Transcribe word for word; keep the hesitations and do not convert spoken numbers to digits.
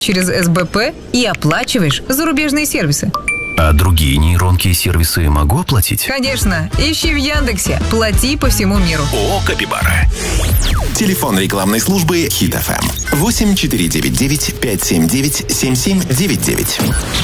через эс бэ пэ и оплачиваешь зарубежные сервисы. А другие нейронки и сервисы могу оплатить? Конечно. Ищи в Яндексе. Плати по всему миру. О, Капибара. Телефон рекламной службы Хит эф эм восемь четыре девять девять пять семь девять семь семь девять девять.